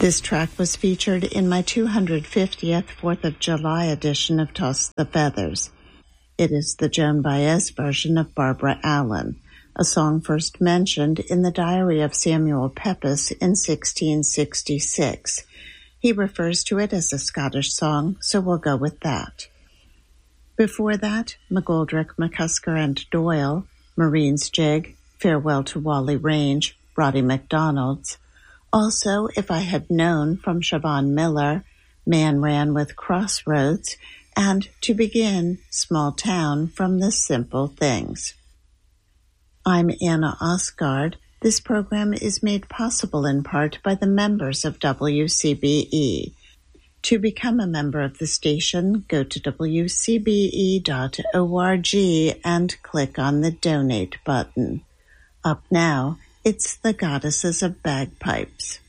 This track was featured in my 250th 4th of July edition of Toss the Feathers. It is the Joan Baez version of Barbara Allen, a song first mentioned in the diary of Samuel Pepys in 1666. He refers to it as a Scottish song, so we'll go with that. Before that, McGoldrick, McCusker, and Doyle, Marine's Jig, Farewell to Whalley Range, Roddy MacDonald's. Also, If I Had Known from Siobhan Miller, Man Ran with Crossroads, and to begin, Small Town from The Simple Things. I'm Anna Osgard. This program is made possible in part by the members of WCBE. To become a member of the station, go to wcbe.org and click on the Donate button. Up now, it's the Goddesses of Bagpipes.